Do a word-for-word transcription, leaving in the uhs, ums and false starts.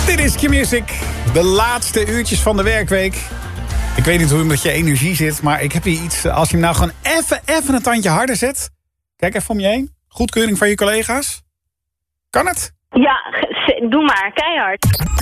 Dit is Q-Music. De laatste uurtjes van de werkweek. Ik weet niet hoe je met je energie zit, maar ik heb hier iets. Als je hem nou gewoon even, even een tandje harder zet. Kijk even om je heen. Goedkeuring van je collega's. Kan het? Ja, doe maar. Keihard.